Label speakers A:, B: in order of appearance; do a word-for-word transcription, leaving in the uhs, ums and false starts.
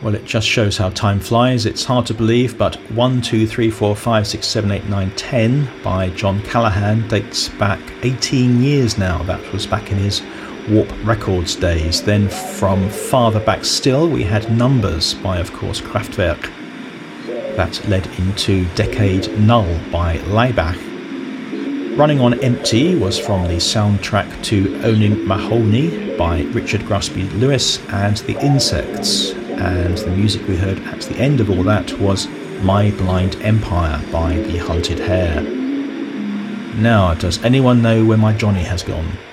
A: Well, it just shows how time flies. It's hard to believe, but one, two, three, four, five, six, seven, eight, nine, ten by John Callaghan dates back eighteen years now. That was back in his Warp Records days. Then from farther back still, we had Numbers by, of course, Kraftwerk. That led into Decade Null by Laibach. Running on Empty was from the soundtrack to Owning Mahoney by Richard Grusby Lewis and The Insects. And the music we heard at the end of all that was My Blind Empire by The Hunted Hare. Now, does anyone know where my Johnny has gone?